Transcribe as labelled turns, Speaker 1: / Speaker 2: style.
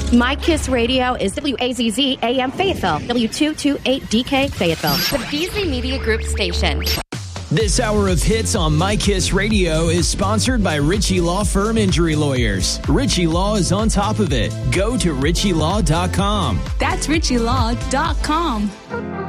Speaker 1: My Kiss Radio is WAZZ AM Fayetteville, W228DK Fayetteville, the Beasley Media Group station.
Speaker 2: This hour of hits on My Kiss Radio is sponsored by Ritchie Law Firm Injury Lawyers. Ritchie Law is on top of it. Go to ritchielaw.com.
Speaker 3: That's ritchielaw.com.